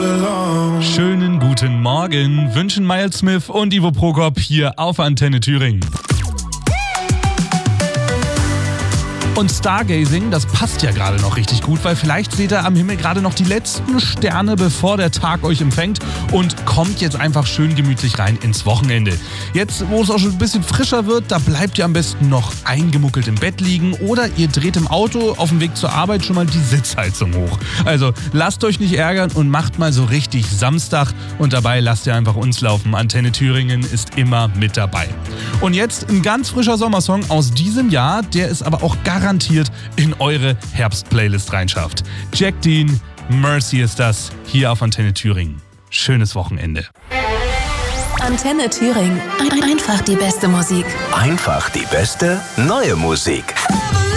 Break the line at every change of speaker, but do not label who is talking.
Schönen guten Morgen wünschen Miles Smith und Ivo Prokop hier auf Antenne Thüringen. Und Stargazing, das passt ja gerade noch richtig gut, weil vielleicht seht ihr am Himmel gerade noch die letzten Sterne, bevor der Tag euch empfängt und kommt jetzt einfach schön gemütlich rein ins Wochenende. Jetzt, wo es auch schon ein bisschen frischer wird, da bleibt ihr am besten noch eingemuckelt im Bett liegen oder ihr dreht im Auto auf dem Weg zur Arbeit schon mal die Sitzheizung hoch. Also lasst euch nicht ärgern und macht mal so richtig Samstag und dabei lasst ihr einfach uns laufen. Antenne Thüringen ist immer mit dabei. Und jetzt ein ganz frischer Sommersong aus diesem Jahr, der ist aber auch garantiert in eure Herbst-Playlist reinschafft. Jack Dean, Mercy ist das, hier auf Antenne Thüringen. Schönes Wochenende.
Antenne Thüringen. Einfach die beste Musik.
Einfach die beste neue Musik.